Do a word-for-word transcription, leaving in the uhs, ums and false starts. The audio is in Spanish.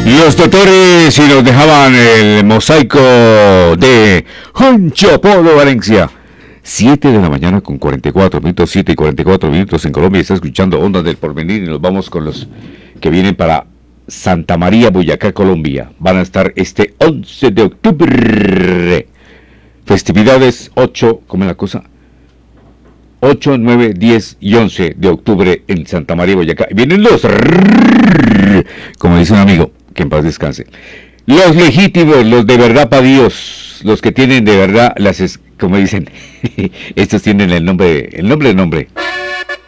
Los doctores y nos dejaban el mosaico de Juancho Polo Valencia. siete de la mañana con cuarenta y cuatro minutos, siete y cuarenta y cuatro minutos en Colombia. Está escuchando Ondas del Porvenir y nos vamos con los que vienen para Santa María, Boyacá, Colombia. Van a estar este once de octubre. Festividades ocho, ¿cómo es la cosa? ocho, nueve, diez y once de octubre en Santa María, Boyacá. Vienen los, como dice un amigo, que en paz descanse, los legítimos, los de verdad para Dios, los que tienen de verdad las, como dicen, estos tienen el nombre, el nombre, el nombre.